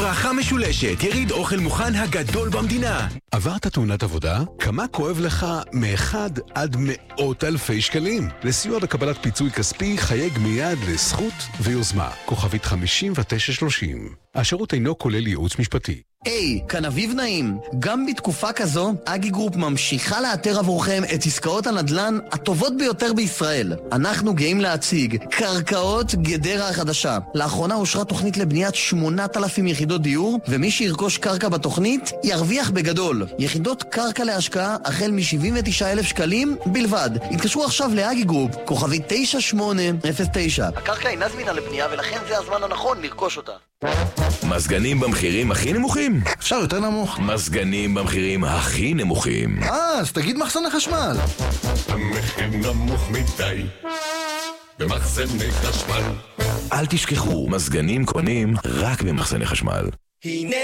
ברכה משולשת, יריד אוכל מוכן הגדול במדינה. עברת תאונת עבודה? כמה כואב לך מאחד עד מאות אלפי שקלים? לסיוע בקבלת פיצוי כספי חייג מיד לזכות ויוזמה. כוכבית 5930. השירות אינו כולל ייעוץ משפטי. היי, כאן אביב נעים. גם בתקופה כזו, אגי גרופ ממשיכה לאתר עבורכם את עסקאות הנדל"ן הטובות ביותר בישראל. אנחנו גאים להציג קרקעות גדרה החדשה. לאחרונה אושרה תוכנית לבניית 8,000 יחידות דיור, ומי שירכוש קרקע בתוכנית ירוויח בגדול. יחידות קרקע להשקעה החל מ-79,000 שקלים בלבד. התקשרו עכשיו לאגי גרופ, כוכבי 9809. הקרקע אינה זמינה לבנייה ולכן זה הזמן הנכון לרכוש אותה. מזגנים במחירים הכי נמוכים? אפשר יותר נמוך. מזגנים במחירים הכי נמוכים. אז תגיד מחסן החשמל. המחיר נמוך מדי במחסני חשמל. אל תשכחו, מזגנים קונים רק במחסני חשמל. הנה